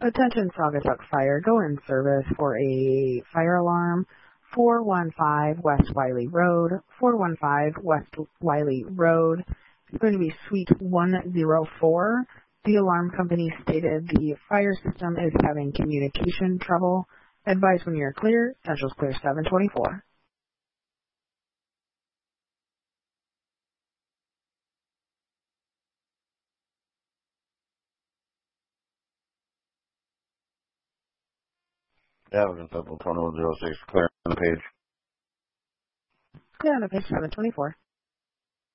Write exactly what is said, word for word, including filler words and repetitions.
Attention Saugatuck Fire, go in service for a fire alarm, four one five West Wiley Road, four one five West Wiley Road. It's going to be Suite one oh four. The alarm company stated the fire system is having communication trouble. Advise when you're clear. Central's clear seven twenty-four. Yeah, we're going to double twenty-one oh six, clear on the page. Clear on the page seven twenty-four.